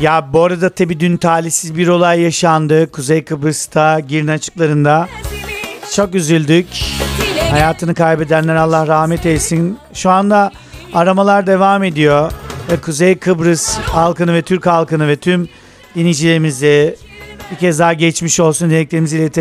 Ya bu arada tabii dün talihsiz bir olay yaşandı. Kuzey Kıbrıs'ta Girne açıklarında. Çok üzüldük. Hayatını kaybedenler Allah rahmet eylesin. Şu anda aramalar devam ediyor. Ve Kuzey Kıbrıs halkını ve Türk halkını ve tüm dinleyicilerimize bir kez daha geçmiş olsun dileklerimizi iletelim.